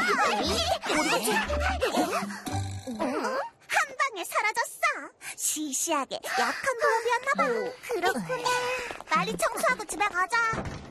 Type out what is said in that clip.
한 방에 사라졌어. 시시하게 약한 도움이었나 봐. 그렇구나. 빨리 청소하고 집에 가자.